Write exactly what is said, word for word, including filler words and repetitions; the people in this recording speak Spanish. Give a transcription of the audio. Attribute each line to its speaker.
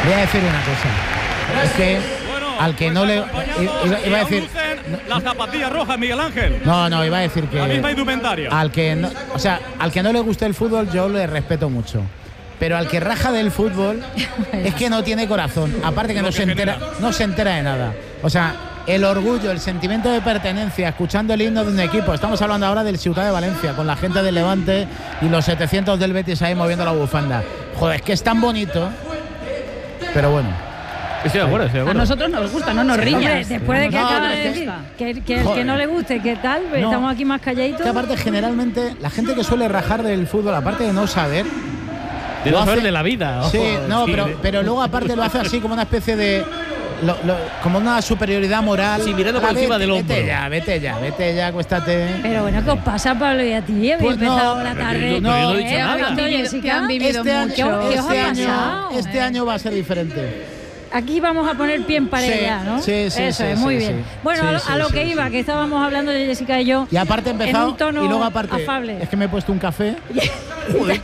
Speaker 1: Voy a decir una cosa. Es que
Speaker 2: Bueno,
Speaker 1: al que
Speaker 2: pues
Speaker 1: no le
Speaker 2: acompañados
Speaker 1: iba, iba a
Speaker 2: y
Speaker 1: decir
Speaker 2: lucen las zapatillas rojas, Miguel Ángel.
Speaker 1: no, no, iba a decir que
Speaker 2: La misma indumentaria.
Speaker 1: al que no, o sea, al que no le guste el fútbol yo le respeto mucho. Pero al que raja del fútbol es que no tiene corazón. Aparte que
Speaker 2: Lo
Speaker 1: no
Speaker 2: que
Speaker 1: se entera,
Speaker 2: genera.
Speaker 1: no se entera de nada. O sea, el orgullo, el sentimiento de pertenencia, escuchando el himno de un equipo. Estamos hablando ahora del Ciudad de Valencia, con la gente del Levante y los setecientos del Betis ahí moviendo la bufanda. Joder, es que es tan bonito. Pero bueno.
Speaker 2: Estoy de acuerdo, estoy de
Speaker 3: A
Speaker 2: acuerdo.
Speaker 3: nosotros nos gusta, no nos
Speaker 4: Hombre,
Speaker 3: riñas.
Speaker 4: después de que
Speaker 1: No,
Speaker 4: acaba
Speaker 1: pero
Speaker 4: de
Speaker 1: es que-
Speaker 4: decir que, que el que
Speaker 1: Joder.
Speaker 4: no le guste, ¿qué tal? Pues
Speaker 1: No.
Speaker 4: estamos aquí más calladitos.
Speaker 1: Que aparte, generalmente, la gente que suele rajar del fútbol, aparte de no saber.
Speaker 2: De
Speaker 1: lo
Speaker 2: no saber
Speaker 1: hace-
Speaker 2: de la vida.
Speaker 1: Sí,
Speaker 2: ojo,
Speaker 1: no,
Speaker 2: sí,
Speaker 1: pero,
Speaker 2: de-
Speaker 1: pero luego aparte lo hace así como una especie de. lo- lo- como una superioridad moral.
Speaker 2: Sí, mirando por
Speaker 1: Ah,
Speaker 2: encima
Speaker 1: vete,
Speaker 2: del hombro.
Speaker 1: Vete ya, vete ya, vete ya, acuéstate.
Speaker 4: Pero bueno, ¿qué os pasa, Pablo y a ti? Habéis
Speaker 1: Pues no,
Speaker 4: empezado la
Speaker 2: pero
Speaker 4: tarde.
Speaker 2: yo- pero yo no he
Speaker 4: ¿Eh?
Speaker 2: dicho nada.
Speaker 4: ¿Has visto,
Speaker 3: Que
Speaker 4: Jessica?
Speaker 3: han vivido
Speaker 1: Este año,
Speaker 3: mucho.
Speaker 4: ¿Qué os
Speaker 1: este
Speaker 4: ha
Speaker 1: año,
Speaker 4: pasado?
Speaker 1: este año va a ser diferente.
Speaker 4: Aquí vamos a poner pie en pared
Speaker 1: Sí,
Speaker 4: ya, ¿no?
Speaker 1: sí, sí,
Speaker 4: Eso
Speaker 1: sí,
Speaker 4: es, muy
Speaker 1: sí,
Speaker 4: bien.
Speaker 1: sí.
Speaker 4: Bueno,
Speaker 1: Sí,
Speaker 4: a lo,
Speaker 1: sí,
Speaker 4: a lo
Speaker 1: sí,
Speaker 4: que
Speaker 1: sí.
Speaker 4: iba, que estábamos hablando de Jessica y yo.
Speaker 1: Y aparte he empezado
Speaker 4: en un tono
Speaker 1: y luego aparte
Speaker 4: afable.
Speaker 1: es que me he puesto un café. Joder,